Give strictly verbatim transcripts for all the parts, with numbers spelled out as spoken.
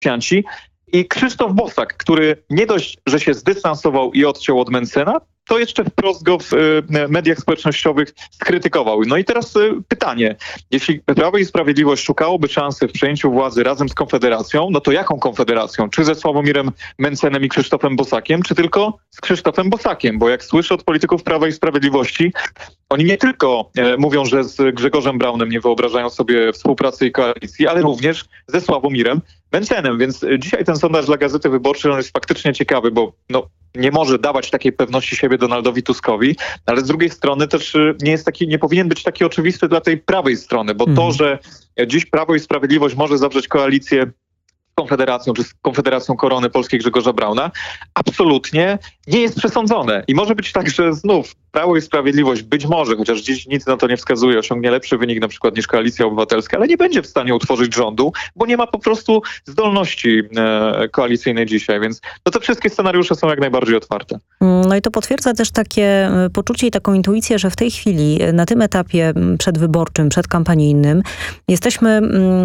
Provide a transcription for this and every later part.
policjanci i Krzysztof Bosak, który nie dość, że się zdystansował i odciął od Mentzena, to jeszcze wprost go w y, mediach społecznościowych skrytykował. No i teraz y, pytanie. Jeśli Prawo i Sprawiedliwość szukałoby szansy w przejęciu władzy razem z Konfederacją, no to jaką Konfederacją? Czy ze Sławomirem Mentzenem i Krzysztofem Bosakiem, czy tylko z Krzysztofem Bosakiem? Bo jak słyszę od polityków Prawa i Sprawiedliwości, oni nie tylko e, mówią, że z Grzegorzem Braunem nie wyobrażają sobie współpracy i koalicji, ale również ze Sławomirem Mentzenem. Więc dzisiaj ten sondaż dla Gazety Wyborczej on jest faktycznie ciekawy, bo no, nie może dawać takiej pewności siebie Donaldowi Tuskowi, ale z drugiej strony też nie jest taki, nie powinien być taki oczywisty dla tej prawej strony, bo mm. to, że dziś Prawo i Sprawiedliwość może zawrzeć koalicję z Konfederacją, czy z Konfederacją Korony Polskiej Grzegorza Brauna, absolutnie nie jest przesądzone. I może być tak, że znów Prawo i Sprawiedliwość być może, chociaż dziś nic na to nie wskazuje, osiągnie lepszy wynik na przykład niż Koalicja Obywatelska, ale nie będzie w stanie utworzyć rządu, bo nie ma po prostu zdolności e, koalicyjnej dzisiaj. Więc no te wszystkie scenariusze są jak najbardziej otwarte. No i to potwierdza też takie poczucie i taką intuicję, że w tej chwili, na tym etapie przedwyborczym, przedkampanijnym, jesteśmy... Mm,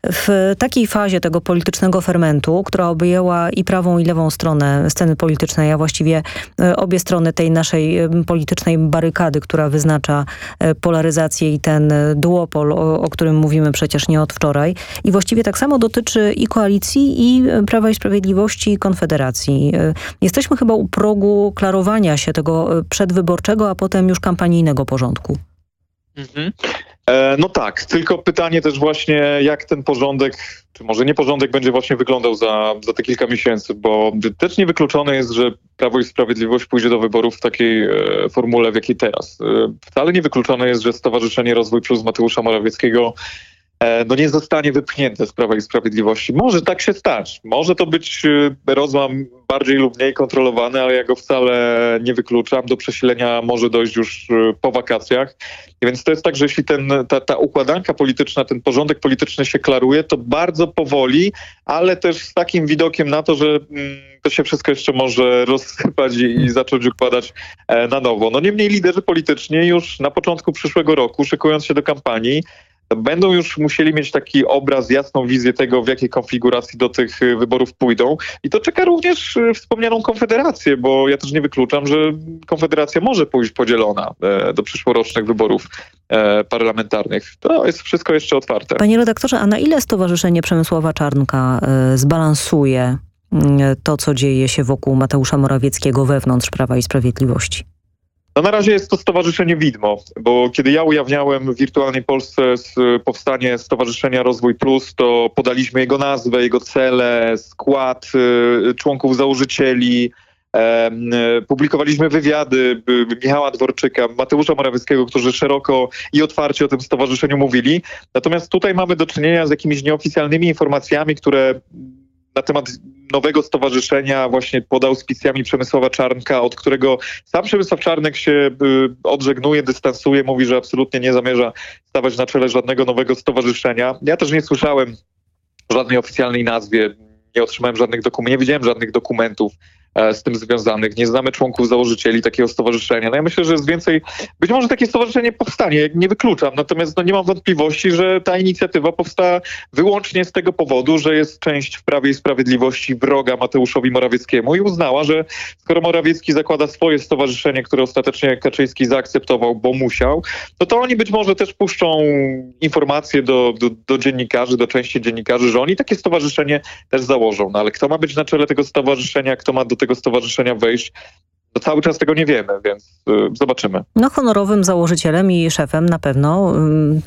w takiej fazie tego politycznego fermentu, która objęła i prawą, i lewą stronę sceny politycznej, a właściwie obie strony tej naszej politycznej barykady, która wyznacza polaryzację i ten duopol, o, o którym mówimy przecież nie od wczoraj. I właściwie tak samo dotyczy i koalicji, i Prawa i Sprawiedliwości, i Konfederacji. Jesteśmy chyba u progu klarowania się tego przedwyborczego, a potem już kampanijnego porządku. Mhm. No tak, tylko pytanie też właśnie, jak ten porządek, czy może nie porządek będzie właśnie wyglądał za, za te kilka miesięcy, bo też niewykluczone jest, że Prawo i Sprawiedliwość pójdzie do wyborów w takiej e, formule, w jakiej teraz. E, wcale niewykluczone jest, że Stowarzyszenie Rozwój Plus Mateusza Morawieckiego e, no nie zostanie wypchnięte z Prawa i Sprawiedliwości. Może tak się stać. Może to być e, rozłam bardziej lub mniej kontrolowany, ale ja go wcale nie wykluczam. Do przesilenia może dojść już e, po wakacjach. Więc to jest tak, że jeśli ten, ta, ta układanka polityczna, ten porządek polityczny się klaruje, to bardzo powoli, ale też z takim widokiem na to, że mm, to się wszystko jeszcze może rozsypać i, i zacząć układać e, na nowo. No niemniej liderzy polityczni już na początku przyszłego roku, szykując się do kampanii, będą już musieli mieć taki obraz, jasną wizję tego, w jakiej konfiguracji do tych wyborów pójdą. I to czeka również wspomnianą Konfederację, bo ja też nie wykluczam, że Konfederacja może pójść podzielona do przyszłorocznych wyborów parlamentarnych. To jest wszystko jeszcze otwarte. Panie redaktorze, a na ile Stowarzyszenie Przemysława Czarnka zbalansuje to, co dzieje się wokół Mateusza Morawieckiego wewnątrz Prawa i Sprawiedliwości? No na razie jest to stowarzyszenie widmo, bo kiedy ja ujawniałem w Wirtualnej Polsce powstanie Stowarzyszenia Rozwój Plus, to podaliśmy jego nazwę, jego cele, skład członków założycieli, publikowaliśmy wywiady Michała Dworczyka, Mateusza Morawieckiego, którzy szeroko i otwarcie o tym stowarzyszeniu mówili. Natomiast tutaj mamy do czynienia z jakimiś nieoficjalnymi informacjami, które na temat nowego stowarzyszenia właśnie pod auspicjami Przemysława Czarnka, od którego sam Przemysław Czarnek się y, odżegnuje, dystansuje, mówi, że absolutnie nie zamierza stawać na czele żadnego nowego stowarzyszenia. Ja też nie słyszałem o żadnej oficjalnej nazwie, nie otrzymałem żadnych dokumentów, nie widziałem żadnych dokumentów e, z tym związanych. Nie znamy członków założycieli takiego stowarzyszenia. No ja myślę, że jest więcej, być może takie stowarzyszenie powstanie, nie wykluczam, natomiast no, nie mam wątpliwości, że ta inicjatywa powstała wyłącznie z tego powodu, że jest część w Prawie i Sprawiedliwości wroga Mateuszowi Morawieckiemu i uznała, że skoro Morawiecki zakłada swoje stowarzyszenie, które ostatecznie Kaczyński zaakceptował, bo musiał, no to oni być może też puszczą informacje do, do, do dziennikarzy, do części dziennikarzy, że oni takie stowarzyszenie też założą. No ale kto ma być na czele tego stowarzyszenia, kto ma do tego stowarzyszenia wejść, to cały czas tego nie wiemy, więc y, zobaczymy. No honorowym założycielem i szefem na pewno... Ym...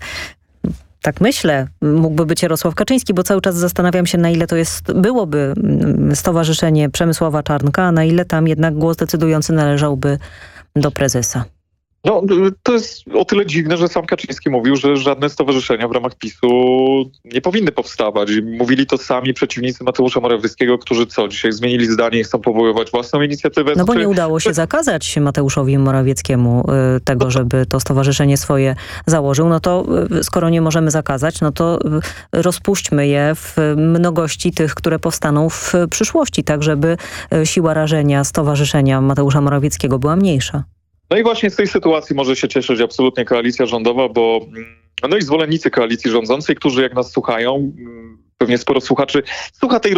Tak myślę, mógłby być Jarosław Kaczyński, bo cały czas zastanawiam się, na ile to jest, byłoby Stowarzyszenie Przemysława Czarnka, a na ile tam jednak głos decydujący należałby do prezesa. No, to jest o tyle dziwne, że sam Kaczyński mówił, że żadne stowarzyszenia w ramach PiSu nie powinny powstawać. Mówili to sami przeciwnicy Mateusza Morawieckiego, którzy co, dzisiaj zmienili zdanie i chcą powoływać własną inicjatywę. No bo nie udało się zakazać Mateuszowi Morawieckiemu y, tego, no to... żeby to stowarzyszenie swoje założył. No to y, skoro nie możemy zakazać, no to y, rozpuśćmy je w mnogości tych, które powstaną w przyszłości, tak żeby y, siła rażenia stowarzyszenia Mateusza Morawieckiego była mniejsza. No i właśnie z tej sytuacji może się cieszyć absolutnie koalicja rządowa, bo no i zwolennicy koalicji rządzącej, którzy jak nas słuchają, pewnie sporo słuchaczy słucha tej